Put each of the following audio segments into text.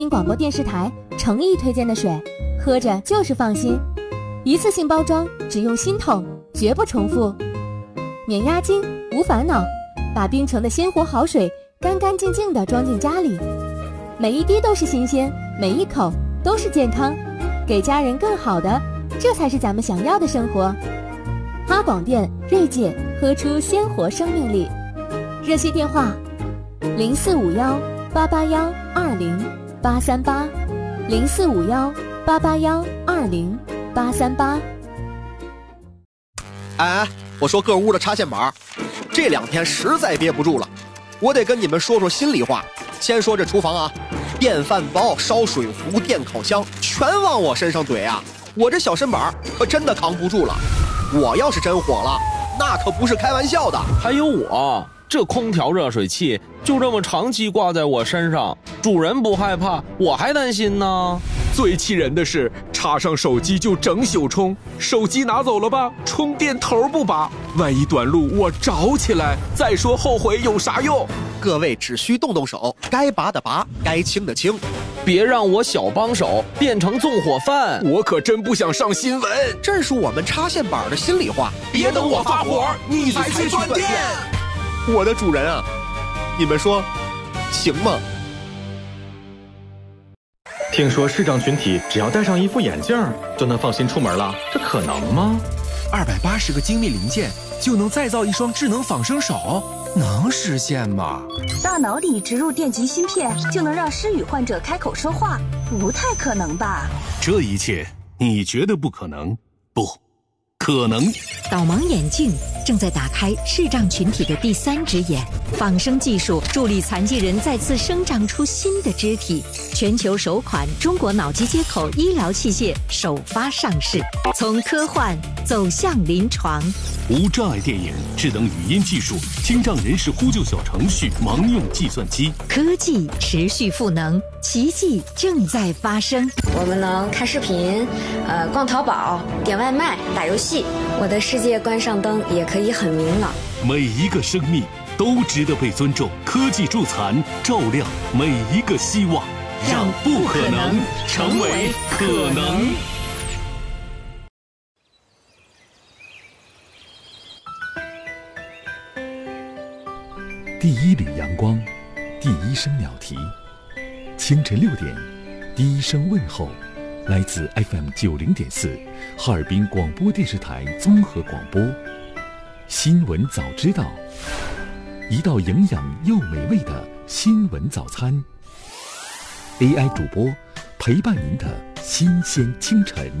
广播电视台诚意推荐的水，喝着就是放心。一次性包装，只用心痛，绝不重复。免押金，无烦恼，把冰城的鲜活好水干干净净地装进家里，每一滴都是新鲜，每一口都是健康，给家人更好的，这才是咱们想要的生活。哈广电锐界，喝出鲜活生命力。热线电话：0451-881-208380，0451-881-208380。 哎，我说各屋的插线板，这2天实在憋不住了，我得跟你们说说心里话。先说这厨房啊，电饭煲、烧水壶、电烤箱全往我身上怼啊，我这小身板可真的扛不住了。我要是真火了，那可不是开玩笑的。 还有我这空调热水器就这么长期挂在我身上，主人不害怕，我还担心呢。 最气人的是，插上手机就整宿充，手机拿走了吧，充电头不拔，万一短路我着起来，再说后悔有啥用？ 各位只需动动手，该拔的拔，该清的清， 别让我小帮手变成纵火犯。 我可真不想上新闻， 这是我们插线板的心里话。 别等我发火，你才去断电。 我的主人啊，你们说行吗？ 听说视障群体只要戴上一副眼镜就能放心出门了，这可能吗 ？280个精密零件就能再造一双智能仿生手，能实现吗？ 大脑里植入电极芯片就能让失语患者开口说话，不太可能吧？ 这一切你觉得不可能？不可能。 导盲眼镜正在打开视障群体的第3只眼，仿生技术助力残疾人再次生长出新的肢体。全球首款中国脑机接口医疗器械首发上市，从科幻走向临床。 无障碍电影、智能语音技术、听障人士呼救小程序、盲用计算机， 科技持续赋能，奇迹正在发生。 我们能看视频，逛淘宝、点外卖、打游戏。我的世界关上灯也可以很明朗。 每一个生命都值得被尊重。科技助残，照亮每一个希望，让不可能成为可能。 第一缕阳光，第一声鸟啼，清晨6点，第一声问候，来自 FM90.4哈尔滨广播电视台综合广播。新闻早知道，一道营养又美味的新闻早餐。AI 主播陪伴您的新鲜清晨。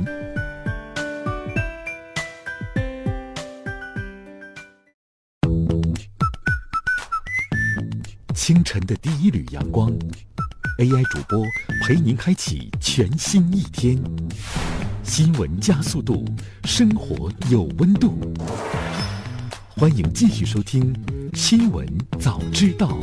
清晨的第一缕阳光 ，AI 主播陪您开启全新一天。新闻加速度，生活有温度。欢迎继续收听《新闻早知道》。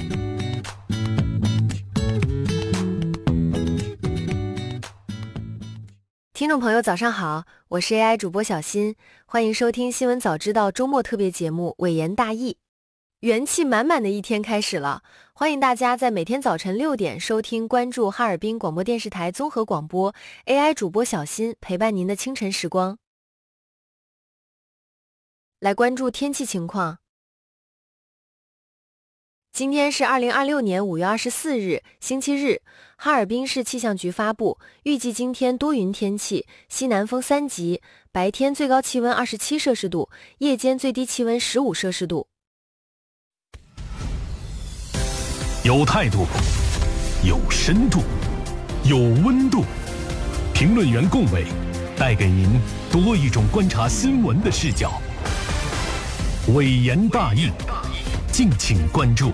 听众朋友早上好，我是 AI 主播小新，欢迎收听《新闻早知道》周末特别节目《微言大义》。元气满满的一天开始了，欢迎大家在每天早晨6点收听关注哈尔滨广播电视台综合广播 AI 主播小新陪伴您的清晨时光。来关注天气情况。今天是2026年5月24日，星期日。哈尔滨市气象局发布，预计今天多云天气，西南风3级，白天最高气温27摄氏度，夜间最低气温15摄氏度。 有态度，有深度，有温度。评论员龚伟带给您多一种观察新闻的视角。微言大义，敬请关注。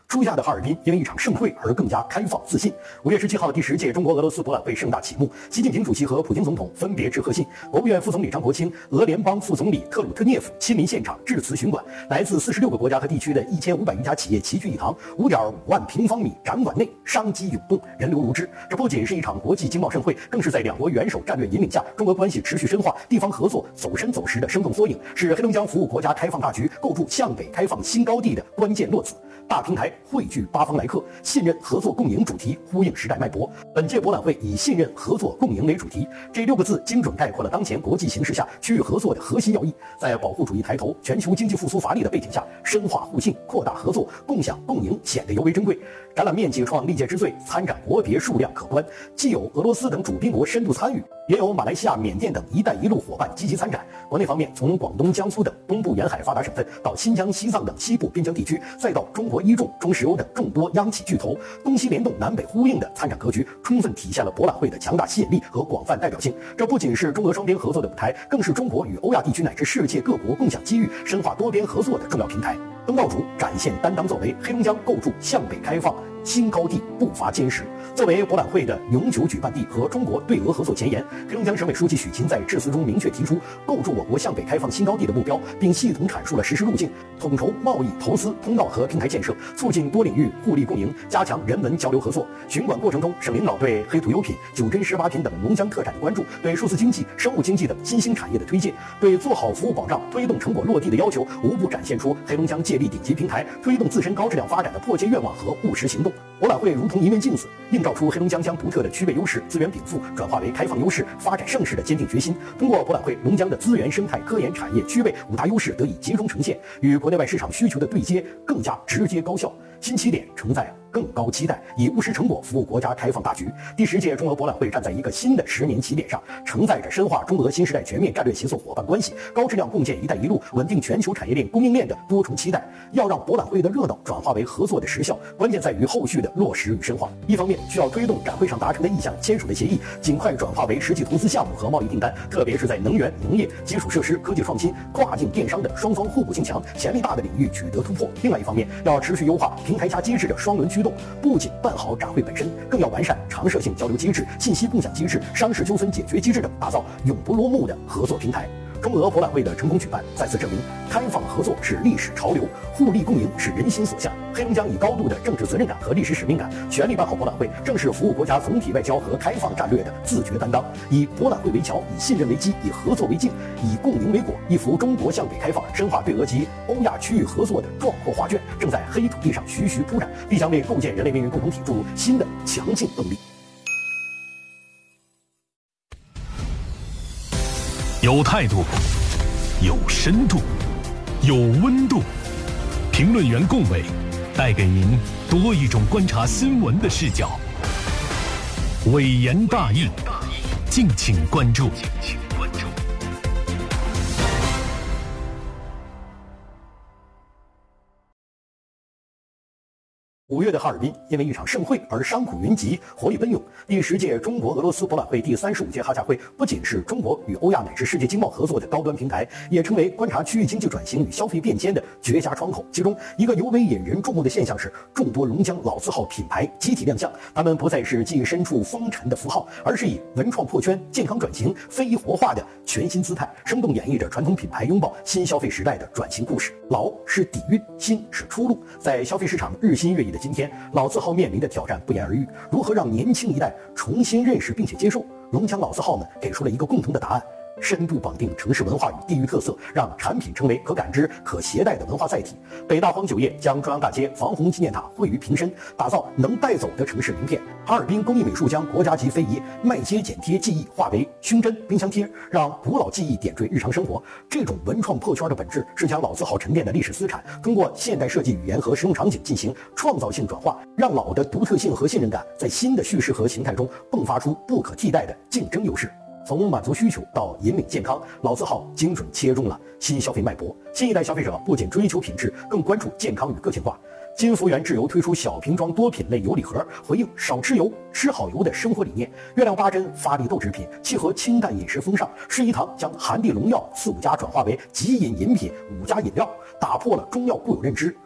初夏的哈尔滨因为一场盛会而更加开放自信。5月17号，第10届中国俄罗斯博览会盛大启幕，习近平主席和普京总统分别致贺信，国务院副总理张国清、俄联邦副总理特鲁特涅夫亲临现场致辞巡馆。来自46个国家和地区的1500余家企业齐聚一堂，5.5万平方米展馆内商机涌动，人流如织。这不仅是一场国际经贸盛会，更是在两国元首战略引领下，中俄关系持续深化、地方合作走深走实的生动缩影，是黑龙江服务国家开放大局构筑向北开放新高地的关键落子。大平台汇聚8方来客，信任、合作、共赢主题呼应时代脉搏。本届博览会以信任、合作、共赢为主题，这6个字精准概括了当前国际形势下区域合作的核心要义。在保护主义抬头、全球经济复苏乏力的背景下，深化互信、扩大合作、共享共赢显得尤为珍贵。展览面积创历届之最，参展国别数量可观，既有俄罗斯等主宾国深度参与，也有马来西亚、缅甸等“一带一路”伙伴积极参展。国内方面，从广东、江苏等东部沿海发达省份，到新疆、西藏等西部边疆地区，再到中国一重、中石油等众多央企巨头，东西联动、南北呼应的参展格局，充分体现了博览会的强大吸引力和广泛代表性。这不仅是中俄双边合作的舞台，更是中国与欧亚地区乃至世界各国共享机遇、深化多边合作的重要平台。东道主展现担当作为，黑龙江构筑向北开放新高地步伐坚实。作为博览会的永久举办地和中国对俄合作前沿，黑龙江省委书记许勤在致辞中明确提出构筑我国向北开放新高地的目标，并系统阐述了实施路径，统筹贸易、投资、通道和平台建设，促进多领域互利共赢，加强人文交流合作。巡馆过程中，省领导对黑土优品、酒珍18品等农疆特产的关注，对数字经济、生物经济等新兴产业的推进，对做好服务保障、推动成果落地的要求，无不展现出黑龙江借力顶级平台，推动自身高质量发展的迫切愿望和务实行动。博览会如同一面镜子，映照出黑龙江将独特的区位优势资源禀赋转化为开放优势、发展盛世的坚定决心。通过博览会，龙江的资源、生态、科研、产业区位5大优势得以集中呈现，与国内外市场需求的对接更加直接高效。新起点承载更高期待，以务实成果服务国家开放大局。第10届中俄博览会站在一个新的10年起点上，承载着深化中俄新时代全面战略协作伙伴关系、高质量共建“一带一路”、稳定全球产业链供应链的多重期待。要让博览会的热闹转化为合作的实效，关键在于后续的落实与深化。一方面，需要推动展会上达成的意向、签署的协议尽快转化为实际投资项目和贸易订单，特别是在能源、农业、基础设施、科技创新、跨境电商的双方互补性强、潜力大的领域取得突破。另外一方面，要持续优化平台加机制的双轮驱动，不仅办好展会本身，更要完善常设性交流机制、信息共享机制、商事纠纷解决机制等，打造永不落幕的合作平台。中俄博览会的成功举办，再次证明开放合作是历史潮流，互利共赢是人心所向。黑龙江以高度的政治责任感和历史使命感，全力办好博览会，正是服务国家总体外交和开放战略的自觉担当。以博览会为桥，以信任为基，以合作为镜，以共赢为果，一幅中国向北开放、深化对俄及欧亚区域合作的壮阔画卷，正在黑土地上徐徐铺展，必将为构建人类命运共同体注入新的强劲动力。 有态度，有深度，有温度。评论员共伟带给您多一种观察新闻的视角。伟言大义，敬请关注。 5月的哈尔滨因为一场盛会而商贾云集，活力奔涌。第10届中国俄罗斯博览会、第35届哈夏会不仅是中国与欧亚乃至世界经贸合作的高端平台，也成为观察区域经济转型与消费变迁的绝佳窗口。其中一个尤为引人注目的现象是，众多龙江老字号品牌集体亮相，他们不再是记忆深处风尘的符号，而是以文创破圈、健康转型、非遗活化的全新姿态，生动演绎着传统品牌拥抱新消费时代的转型故事。老是底蕴，新是出路。在消费市场日新月异的今天，老字号面临的挑战不言而喻。如何让年轻一代重新认识并且接受？龙江老字号们给出了一个共同的答案：深度绑定城市文化与地域特色，让产品成为可感知、可携带的文化载体。北大荒酒业将中央大街防洪纪念塔绘于瓶身，打造能带走的城市名片。哈尔滨工艺美术将国家级非遗麦秸剪贴技艺化为胸针、冰箱贴，让古老技艺点缀日常生活。这种文创破圈的本质是将老字号沉淀的历史资产，通过现代设计语言和使用场景进行创造性转化，让老的独特性和信任感在新的叙事和形态中迸发出不可替代的竞争优势。从满足需求到引领健康，老字号精准切中了新消费脉搏。新一代消费者不仅追求品质，更关注健康与个性化。金福源制油推出小瓶装多品类油礼盒，回应少吃油、吃好油的生活理念。月亮8珍发力豆制品，契合清淡饮食风尚。世一堂将含地农药4、5加转化为即饮饮品5加饮料，打破了中药固有认知。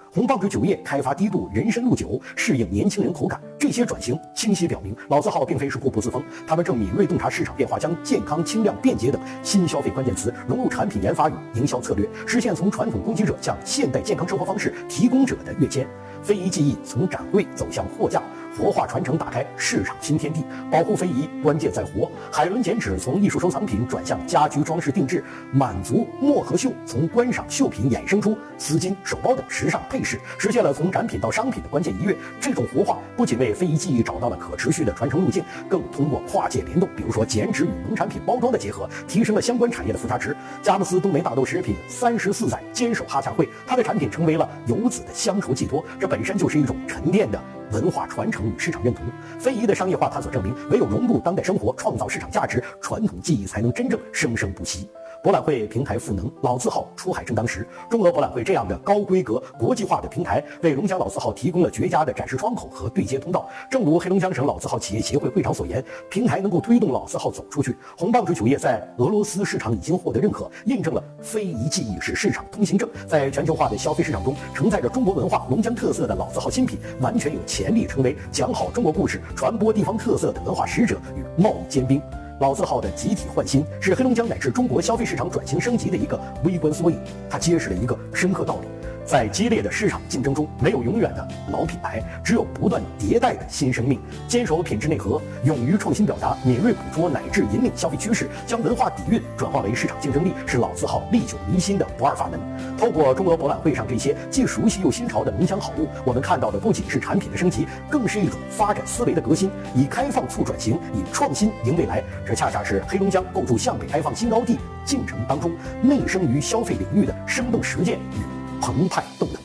红棒槌酒业开发低度人参露酒，适应年轻人口感。这些转型清晰表明，老字号并非是固步自封，他们正敏锐洞察市场变化，将健康、清亮、便捷等新消费关键词融入产品研发与营销策略，实现从传统供给者向现代健康生活方式提供者的跃迁。非遗技艺从展会走向货架，活化传承打开市场新天地。保护非遗关键在活。海伦剪纸从艺术收藏品转向家居装饰定制，满族墨和绣从观赏绣品衍生出丝巾、手包等时尚配饰，实现了从展品到商品的关键一跃。这种活化不仅为非遗技艺找到了可持续的传承路径，更通过跨界联动，比如说剪纸与农产品包装的结合，提升了相关产业的附加值。佳木斯冬梅大豆食品34载坚守哈恰会，它的产品成为了游子的乡愁寄托，这本身就是一种沉淀的文化传承与市场认同。非遗的商业化探索证明，唯有融入当代生活，创造市场价值，传统技艺才能真正生生不息。博览会平台赋能，老字号出海正当时。中俄博览会这样的高规格国际化的平台，为龙江老字号提供了绝佳的展示窗口和对接通道。正如黑龙江省老字号企业协会会长所言，平台能够推动老字号走出去。红棒槌酒业在俄罗斯市场已经获得认可，印证了非遗技艺是市场通行证。在全球化的消费市场中，承载着中国文化、龙江特色的老字号新品，完全有潜力成为讲好中国故事、传播地方特色的文化使者与贸易尖兵。老字号的集体换新是黑龙江乃至中国消费市场转型升级的一个微观缩影，它揭示了一个深刻道理：在激烈的市场竞争中，没有永远的老品牌，只有不断迭代的新生命。坚守品质内核，勇于创新表达，敏锐捕捉乃至引领消费趋势，将文化底蕴转化为市场竞争力，是老字号历久弥新的不二法门。透过中俄博览会上这些既熟悉又新潮的农乡好物，我们看到的不仅是产品的升级，更是一种发展思维的革新，以开放促转型，以创新赢未来。这恰恰是黑龙江构筑向北开放新高地进程当中内生于消费领域的生动实践与澎湃动能。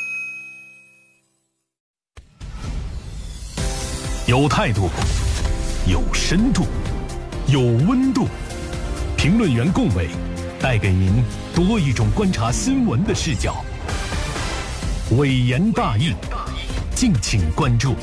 有态度，有深度，有温度。评论员共伟带给您多一种观察新闻的视角。伟言大义，敬请关注。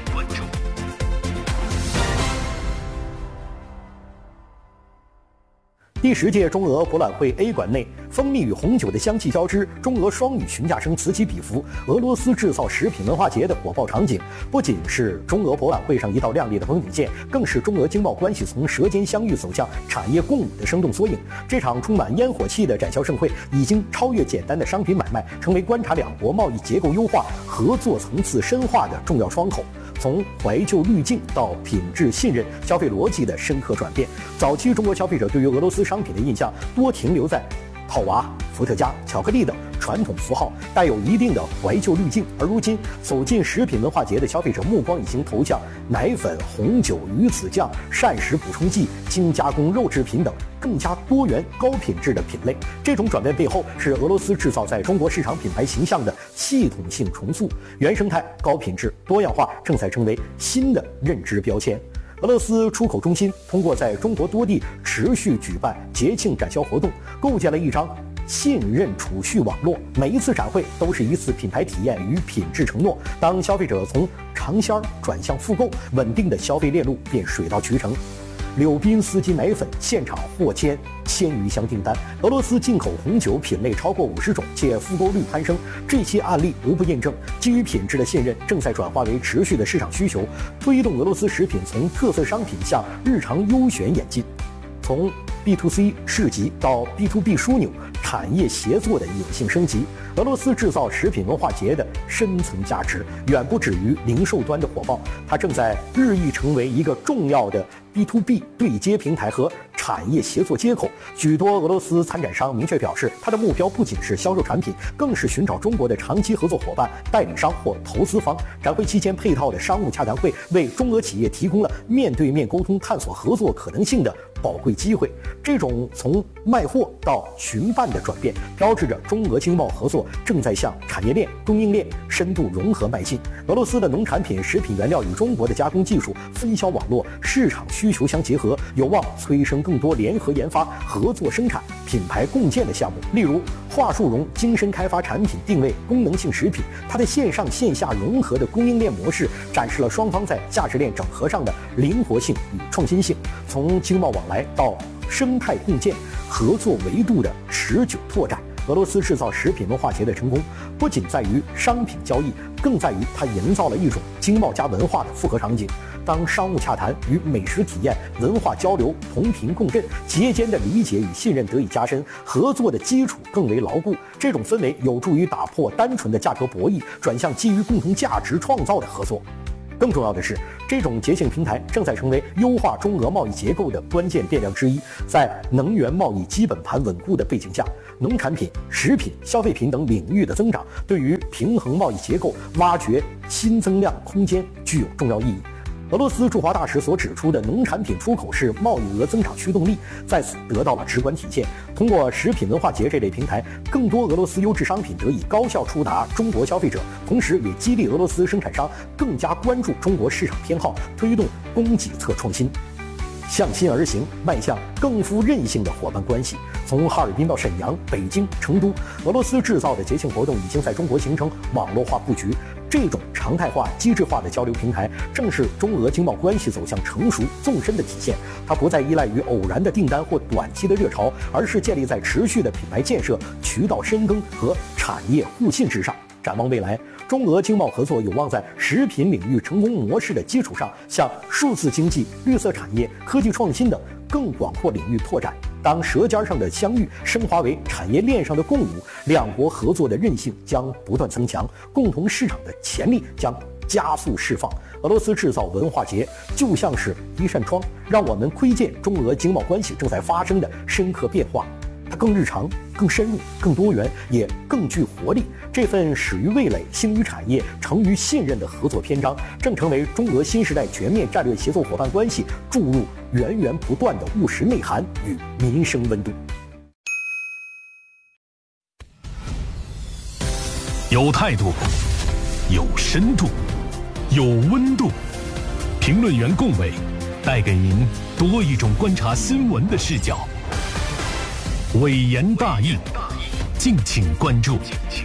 第10届中俄博览会 A 馆内，蜂蜜与红酒的香气交织，中俄双语群架声此起彼伏，俄罗斯制造食品文化节的火爆场景，不仅是中俄博览会上一道亮丽的风景线，更是中俄经贸关系从舌尖相遇走向产业共舞的生动缩影。这场充满烟火气的展销盛会，已经超越简单的商品买卖，成为观察两国贸易结构优化、合作层次深化的重要窗口。从怀旧滤镜到品质信任、消费逻辑的深刻转变。早期中国消费者对于俄罗斯商品的印象多停留在套娃、伏特加、巧克力等传统符号，带有一定的怀旧滤镜。而如今走进食品文化节的消费者目光已经投向奶粉、红酒、鱼子酱、膳食补充剂、精加工肉制品等更加多元高品质的品类。这种转变背后是俄罗斯制造在中国市场品牌形象的系统性重塑，原生态、高品质、多样化正在成为新的认知标签。俄罗斯出口中心通过在中国多地持续举办节庆展销活动，构建了一张信任储蓄网络。每一次展会都是一次品牌体验与品质承诺。当消费者从尝鲜转向复购，稳定的消费链路便水到渠成。柳滨丝巾奶粉现场获签1000余箱订单，俄罗斯进口红酒品类超过50种，且复购率攀升。这些案例无不印证，基于品质的信任正在转化为持续的市场需求，推动俄罗斯食品从特色商品向日常优选演进。从 B2C 市集到 B2B 枢纽，产业协作的隐性升级。俄罗斯制造食品文化节的深层价值远不止于零售端的火爆，它正在日益成为一个重要的 B2B 对接平台和产业协作接口。许多俄罗斯参展商明确表示，他的目标不仅是销售产品，更是寻找中国的长期合作伙伴、代理商或投资方。展会期间配套的商务洽谈会为中俄企业提供了面对面沟通、探索合作可能性的宝贵机会。这种从卖货到寻办的转变，标志着中俄经贸合作正在向产业链、供应链深度融合迈进。俄罗斯的农产品、食品原料与中国的加工技术、分销网络、市场需求相结合，有望催生更多联合研发、合作生产、品牌共建的项目。例如，华树荣精深开发产品定位功能性食品，它的线上线下融合的供应链模式，展示了双方在价值链整合上的灵活性与创新性。从经贸往来到生态共建、合作维度的持久拓展， 俄罗斯制造食品文化节的成功，不仅在于商品交易，更在于它营造了一种经贸加文化的复合场景。当商务洽谈与美食体验、文化交流同频共振，企业间的理解与信任得以加深，合作的基础更为牢固。这种氛围有助于打破单纯的价格博弈，转向基于共同价值创造的合作。更重要的是，这种节庆平台正在成为优化中俄贸易结构的关键变量之一。在能源贸易基本盘稳固的背景下，农产品、食品、消费品等领域的增长，对于平衡贸易结构、挖掘新增量空间具有重要意义。俄罗斯驻华大使所指出的农产品出口是贸易额增长驱动力，在此得到了直观体现。通过食品文化节这类平台，更多俄罗斯优质商品得以高效触达中国消费者，同时也激励俄罗斯生产商更加关注中国市场偏好，推动供给侧创新。向心而行，迈向更富韧性的伙伴关系。从哈尔滨到沈阳、北京、成都，俄罗斯制造的节庆活动已经在中国形成网络化布局。这种常态化、机制化的交流平台，正是中俄经贸关系走向成熟纵深的体现。它不再依赖于偶然的订单或短期的热潮，而是建立在持续的品牌建设、渠道深耕和产业互信之上。展望未来，中俄经贸合作有望在食品领域成功模式的基础上，向数字经济、绿色产业、科技创新等更广阔领域拓展。当舌尖上的相遇升华为产业链上的共舞，两国合作的韧性将不断增强，共同市场的潜力将加速释放。俄罗斯制造文化节就像是一扇窗，让我们窥见中俄经贸关系正在发生的深刻变化。它更日常、更深入、更多元，也更具活力。这份始于味蕾、兴于产业、成于信任的合作篇章，正成为中俄新时代全面战略协作伙伴关系注入源源不断的务实内涵与民生温度。 有态度，有深度，有温度。评论员共伟带给您多一种观察新闻的视角。伟言大义，敬请关注。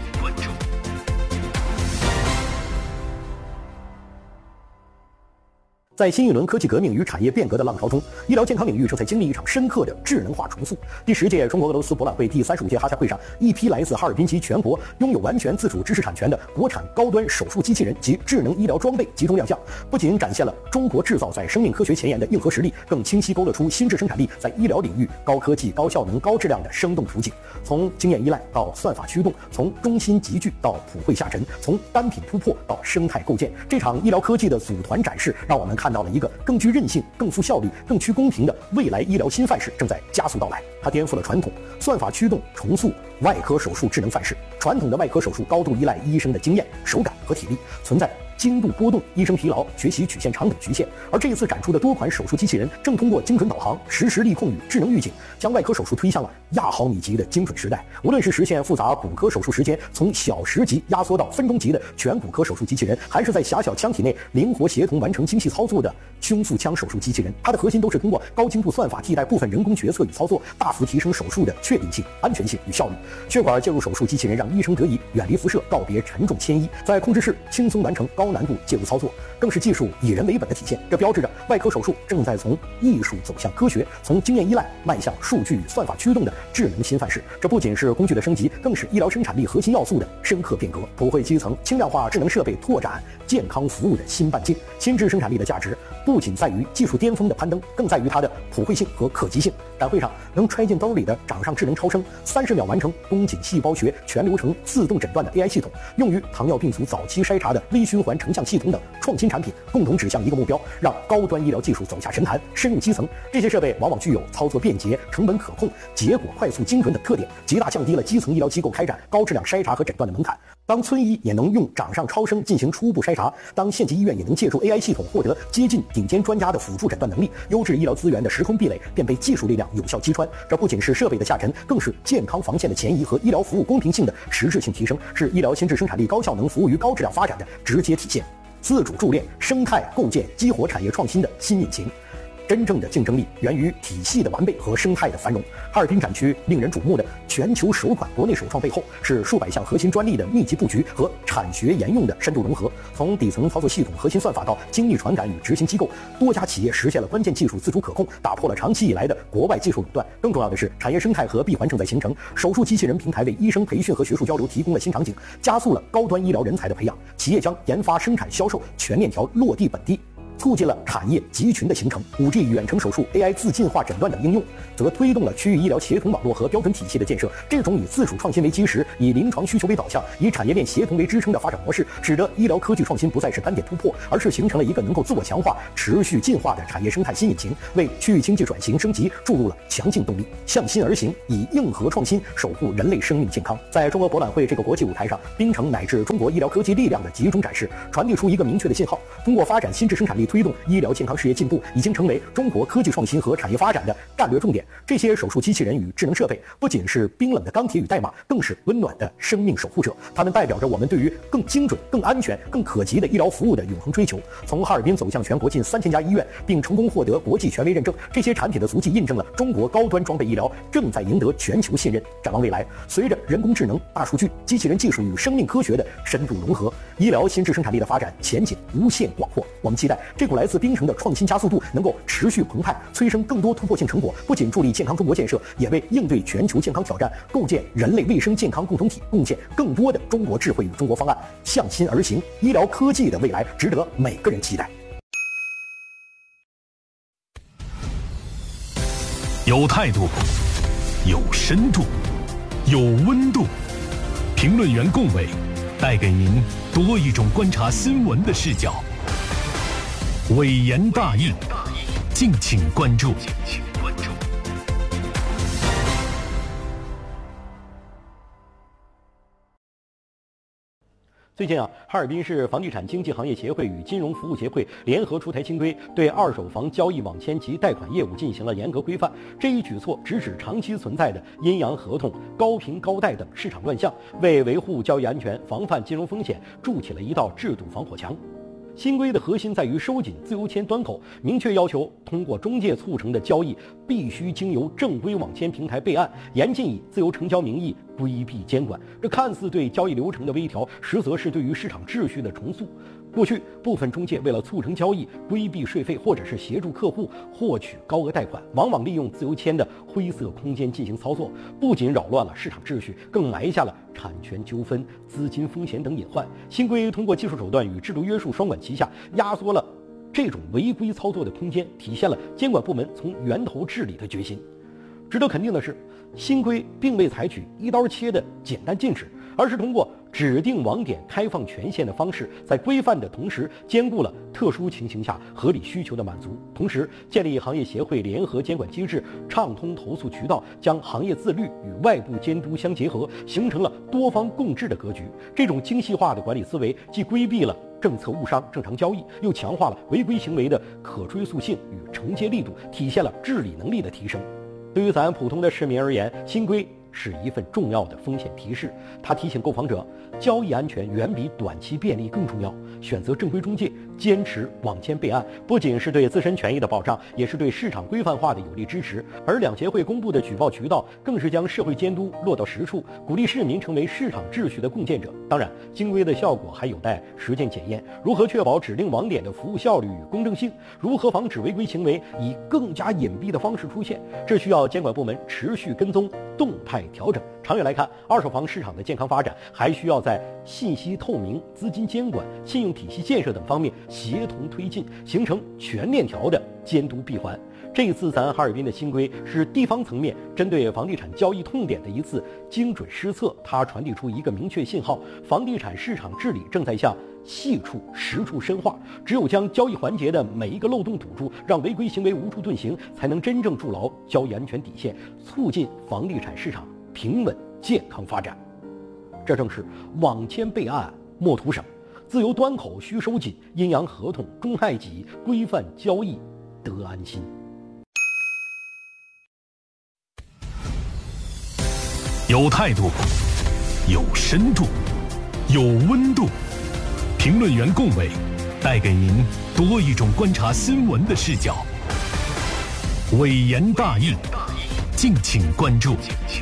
在新一轮科技革命与产业变革的浪潮中，医疗健康领域正在经历一场深刻的智能化重塑。第10届中国俄罗斯博览会第35届哈萨会上，一批来自哈尔滨及全国拥有完全自主知识产权的国产高端手术机器人及智能医疗装备集中亮相，不仅展现了中国制造在生命科学前沿的硬核实力，更清晰勾勒出新质生产力在医疗领域高科技、高效能、高质量的生动图景。从经验依赖到算法驱动，从中心集聚到普惠下沉，从单品突破到生态构建，这场医疗科技的组团展示，让我们看到了一个更具韧性、更富效率、更趋公平的未来医疗新范式正在加速到来。它颠覆了传统算法驱动重塑外科手术智能范式。传统的外科手术高度依赖医生的经验、手感和体力，存在精度波动、医生疲劳、学习曲线长等局限。而这一次展出的多款手术机器人，正通过精准导航、实时力控与智能预警，将外科手术推向了亚毫米级的精准时代。无论是实现复杂骨科手术时间从小时级压缩到分钟级的全骨科手术机器人，还是在狭小腔体内灵活协同完成精细操作的胸腹腔手术机器人，它的核心都是通过高精度算法替代部分人工决策与操作，大幅提升手术的确定性、安全性与效率。血管介入手术机器人让医生得以远离辐射，告别沉重牵医，在控制室轻松完成高难度介入操作，更是技术以人为本的体现。这标志着外科手术正在从艺术走向科学，从经验依赖迈向数据与算法驱动的智能新范式。这不仅是工具的升级，更是医疗生产力核心要素的深刻变革。普惠基层、轻量化智能设备拓展健康服务的新半径。新质生产力的价值不仅在于技术巅峰的攀登，更在于它的普惠性和可及性。展会上能揣进兜里的掌上智能超声，30秒完成宫颈细胞学全流程自动诊断的 AI 系统，用于糖尿病足早期筛查的微循环成像系统等创新产品，共同指向一个目标，让高端医疗技术走下神坛，深入基层。这些设备往往具有操作便捷、成本可控、结果快速精准等特点，极大降低了基层医疗机构开展高质量筛查和诊断的门槛。当村医也能用掌上超声进行初步筛查，当县级医院也能借助 AI 系统获得接近顶尖专家的辅助诊断能力，优质医疗资源的时空壁垒便被技术力量有效击穿。这不仅是设备的下沉，更是健康防线的前移和医疗服务公平性的实质性提升，是医疗新质生产力高效能服务于高质量发展的直接体现。自主助链、生态构建激活产业创新的新引擎。 真正的竞争力源于体系的完备和生态的繁荣。哈尔滨展区令人瞩目的全球首款国内首创背后，是数百项核心专利的密集布局和产学研用的深度融合。从底层操作系统、核心算法到精密传感与执行机构，多家企业实现了关键技术自主可控，打破了长期以来的国外技术垄断。更重要的是，产业生态和闭环正在形成。手术机器人平台为医生培训和学术交流提供了新场景，加速了高端医疗人才的培养。企业将研发、生产、销售全链条落地本地，促进了产业集群的形成。5G 远程手术、AI 自进化诊断等应用，则推动了区域医疗协同网络和标准体系的建设。这种以自主创新为基石、以临床需求为导向、以产业链协同为支撑的发展模式，使得医疗科技创新不再是单点突破，而是形成了一个能够自我强化、持续进化的产业生态新引擎，为区域经济转型升级注入了强劲动力。向心而行，以硬核创新守护人类生命健康。在中国博览会这个国际舞台上，冰城乃至中国医疗科技力量的集中展示，传递出一个明确的信号：通过发展心智生产力推动医疗健康事业进步，已经成为中国科技创新和产业发展的战略重点。这些手术机器人与智能设备不仅是冰冷的钢铁与代码，更是温暖的生命守护者。它们代表着我们对于更精准、更安全、更可及的医疗服务的永恒追求。从哈尔滨走向全国近3000家医院，并成功获得国际权威认证，这些产品的足迹印证了中国高端装备医疗正在赢得全球信任。展望未来，随着人工智能、大数据、机器人技术与生命科学的深度融合，医疗心智生产力的发展前景无限广阔。我们期待这股来自冰城的创新加速度能够持续澎湃，催生更多突破性成果，不仅助力健康中国建设，也为应对全球健康挑战构建人类卫生健康共同体贡献更多的中国智慧与中国方案。向心而行，医疗科技的未来值得每个人期待。 有态度，有深度，有温度。评论员共伟带给您多一种观察新闻的视角。伟言大义，敬请关注。 最近哈尔滨市房地产经纪行业协会与金融服务协会联合出台新规，对二手房交易网签及贷款业务进行了严格规范。这一举措直指长期存在的阴阳合同、高评高贷等市场乱象，为维护交易安全、防范金融风险筑起了一道制度防火墙。新规的核心在于收紧自由签端口，明确要求通过中介促成的交易必须经由正规网签平台备案，严禁以自由成交名义规避监管。这看似对交易流程的微调，实则是对于市场秩序的重塑。过去部分中介为了促成交易，规避税费或者是协助客户获取高额贷款，往往利用自由签的灰色空间进行操作，不仅扰乱了市场秩序，更埋下了产权纠纷、资金风险等隐患。新规通过技术手段与制度约束双管齐下，压缩了这种违规操作的空间，体现了监管部门从源头治理的决心。值得肯定的是，新规并未采取一刀切的简单禁止，而是通过指定网点开放权限的方式，在规范的同时兼顾了特殊情形下合理需求的满足，同时建立行业协会联合监管机制，畅通投诉渠道，将行业自律与外部监督相结合，形成了多方共治的格局。这种精细化的管理思维，既规避了政策误伤正常交易，又强化了违规行为的可追溯性与惩戒力度，体现了治理能力的提升。对于咱普通的市民而言，新规是一份重要的风险提示，它提醒购房者，交易安全远比短期便利更重要。选择正规中介，坚持网签备案，不仅是对自身权益的保障，也是对市场规范化的有力支持。而两协会公布的举报渠道，更是将社会监督落到实处，鼓励市民成为市场秩序的共建者。当然，新规的效果还有待实践检验。如何确保指定网点的服务效率与公正性？如何防止违规行为以更加隐蔽的方式出现？这需要监管部门持续跟踪，动态调整。长远来看，二手房市场的健康发展还需要在信息透明、资金监管、信用体系建设等方面协同推进，形成全链条的监督闭环。这一次咱哈尔滨的新规是地方层面针对房地产交易痛点的一次精准施策，它传递出一个明确信号：房地产市场治理正在向细处实处深化。只有将交易环节的每一个漏洞堵住，让违规行为无处遁形，才能真正筑牢交易安全底线，促进房地产市场平稳健康发展。这正是网签备案莫图省，自由端口需收紧，阴阳合同终害己，规范交易得安心。 有态度，有深度，有温度。评论员共伟带给您多一种观察新闻的视角。 微言大义，敬请关注。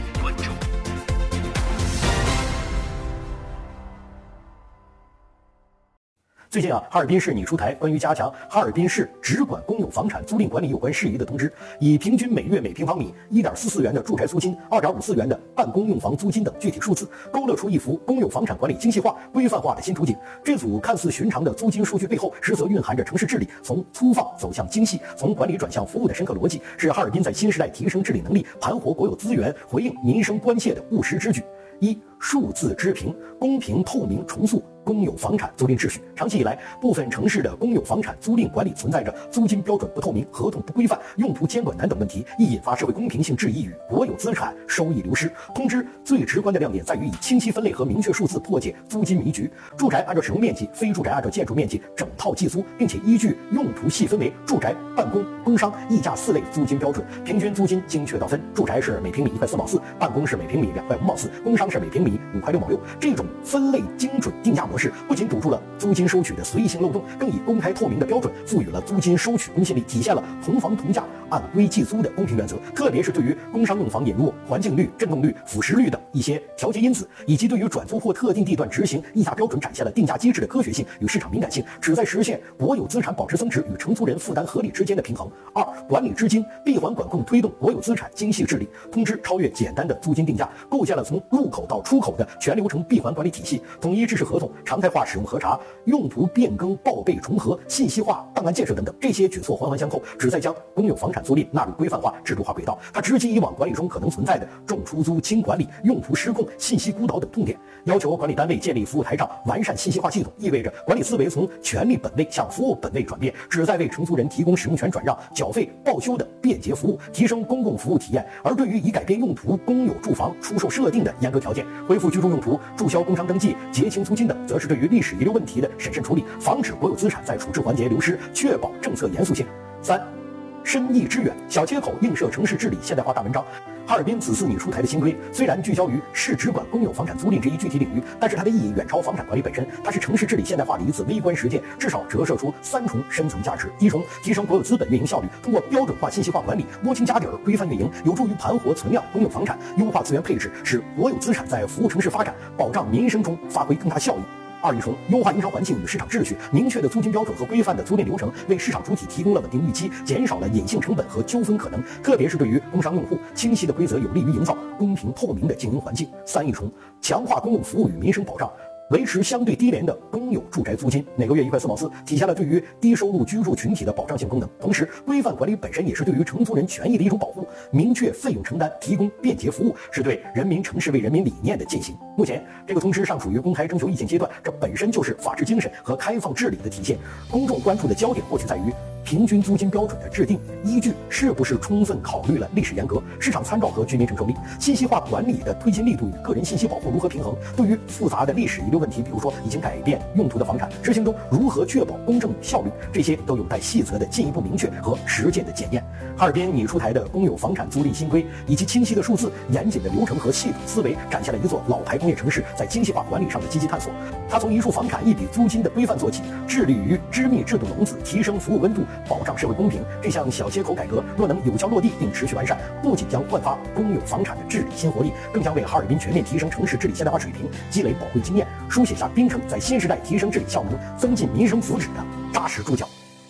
最近哈尔滨市拟出台关于加强哈尔滨市直管公有房产租赁管理有关事宜的通知，以平均每月每平方米1.44元的住宅租金、2.54元的办公用房租金等具体数字，勾勒出一幅公有房产管理精细化、规范化的新图景。这组看似寻常的租金数据背后，实则蕴含着城市治理从粗放走向精细、从管理转向服务的深刻逻辑，是哈尔滨在新时代提升治理能力、盘活国有资源、回应民生关切的务实之举。一、数字支平，公平透明重塑公有房产租赁秩序。长期以来，部分城市的公有房产租赁管理存在着租金标准不透明、合同不规范、用途监管难等问题，易引发社会公平性质疑与国有资产收益流失。通知最直观的亮点在于以清晰分类和明确数字破解租金迷局。住宅按照使用面积，非住宅按照建筑面积整套计租，并且依据用途细分为住宅、办公、工商、溢价4类租金标准，平均租金精确到分。住宅是每平米1块4毛4，办公是每平米2块5毛4，工商是每平米5块6毛6。这种分类精准定价模式不仅堵住了租金收取的随意性漏洞，更以公开透明的标准赋予了租金收取公信力，体现了同房同价、按规计租的公平原则。特别是对于工商用房引入环境率、震动率、腐蚀率等一些调节因子，以及对于转租或特定地段执行议价标准，展现了定价机制的科学性与市场敏感性，旨在实现国有资产保值增值与承租人负担合理之间的平衡。二、管理资金闭环管控，推动国有资产精细治理。通知超越简单的租金定价，构建了从入口到出口的全流程闭环管理体系，统一制式合同、常态化使用核查、用途变更报备重合、信息化档案建设等等，这些举措环环相扣，旨在将公有房产租赁纳入规范化、制度化轨道。它直击以往管理中可能存在的重出租、轻管理、用途失控、信息孤岛等痛点，要求管理单位建立服务台账，完善信息化系统，意味着管理思维从权利本位向服务本位转变，旨在为承租人提供使用权转让、缴费、报修的便捷服务，提升公共服务体验。而对于已改变用途公有住房出售设定的严格条件，恢复居住用途、注销工商登记、结清租金等，则是对于历史遗留问题的审慎处理，防止国有资产在处置环节流失，确保政策严肃性。三、深意之远，小切口映射城市治理现代化大文章。哈尔滨此次拟出台的新规，虽然聚焦于市直管公有房产租赁这一具体领域，但是它的意义远超房产管理本身，它是城市治理现代化的一次微观实践，至少折射出3重深层价值。第一重，提升国有资本运营效率，通过标准化、信息化管理，摸清家底儿，规范运营，有助于盘活存量公有房产，优化资源配置，使国有资产在服务城市发展、保障民生中发挥更大效益。二、一重，优化营商环境与市场秩序，明确的租金标准和规范的租赁流程，为市场主体提供了稳定预期，减少了隐性成本和纠纷可能，特别是对于工商用户，清晰的规则有利于营造公平透明的经营环境。三、一重，强化公共服务与民生保障，维持相对低廉的公有住宅租金，每个月1块4毛4，体现了对于低收入居住群体的保障性功能。同时，规范管理本身也是对于承租人权益的一种保护，明确费用承担，提供便捷服务，是对人民城市为人民理念的践行。目前，这个通知尚属于公开征求意见阶段，这本身就是法治精神和开放治理的体现。公众关注的焦点或许在于平均租金标准的制定依据是不是充分考虑了历史沿革、市场参照和居民承受力，信息化管理的推进力度与个人信息保护如何平衡，对于复杂的历史遗留问题，比如说已经改变用途的房产，执行中如何确保公正效率，这些都有待细则的进一步明确和实践的检验。哈尔滨拟出台的公有房产租赁新规，以及清晰的数字、严谨的流程和系统思维，展现了一座老牌工业城市在精细化管理上的积极探索。它从一处房产一笔租金的规范做起，致力于织密制度笼子，提升服务温度，保障社会公平。这项小切口改革若能有效落地并持续完善，不仅将焕发公有房产的治理新活力，更将为哈尔滨全面提升城市治理现代化水平积累宝贵经验，书写下滨城在新时代提升治理效能、增进民生福祉的扎实注脚。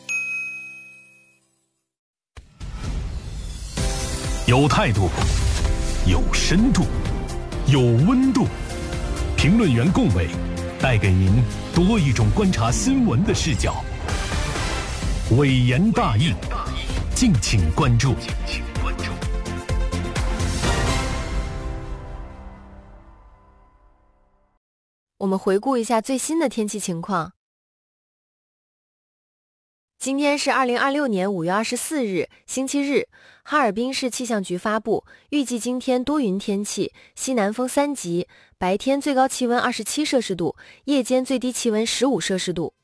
有态度，有深度，有温度。评论员共伟带给您多一种观察新闻的视角。微言大义，敬请关注。 我们回顾一下最新的天气情况。今天是2026年5月24日，星期日。哈尔滨市气象局发布，预计今天多云天气，西南风3级，白天最高气温27摄氏度，夜间最低气温15摄氏度。